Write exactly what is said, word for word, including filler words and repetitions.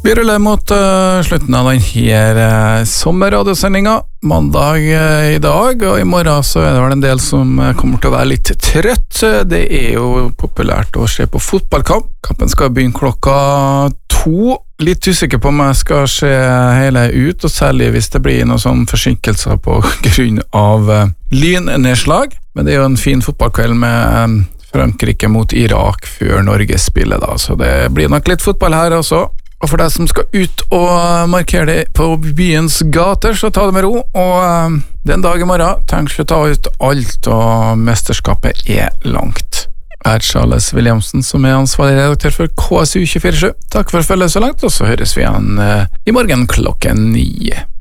Vi ruller mot uh, slutten av denne uh, sommerradiosendinga mandag uh, i dag, og i morgen så er det vel en del som uh, kommer til å være litt trøtt. Det er jo populært å se på fotballkamp. Kampen skal begynne klokka to. Litt usikker på om jeg skal se hele ut, og særlig hvis det blir noen sånn forsinkelser på grunn av uh, lynnedslag. Men det er jo en fin fotballkveld med um, Frankrike mot Irak før Norge spiller da, så det blir nok litt fotball her også. Og for deg som skal ut og markere det på byens gater, så ta det med ro. Og uh, den dag i morgen, tenk å ta ut alt, og mesterskapet er langt. Jeg er Charles Williamsen, som er ansvarlig redaktør for K S U to fire sju. Takk for å følge så langt, og så høres vi igjen uh, i morgen klokken ni.